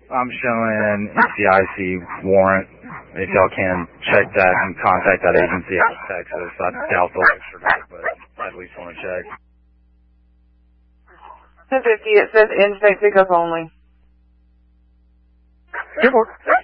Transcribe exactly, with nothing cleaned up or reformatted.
I'm showing an N C I C warrant. If y'all can check that and contact that agency out of Texas. I doubt they'll extradite, but I at least want to check. ten fifty, it says in-state pickup only. Good morning.